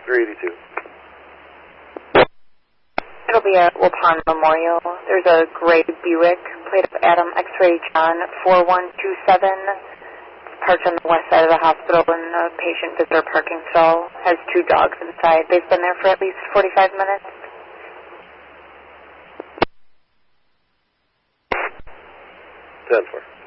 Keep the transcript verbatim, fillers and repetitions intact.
three eighty-two. It'll be at Waupun Memorial. There's a gray Buick, plate of Adam X-ray John four one two seven. It's parked on the west side of the hospital in a patient visitor parking stall. Has two dogs inside. They've been there for at least forty-five minutes. ten four.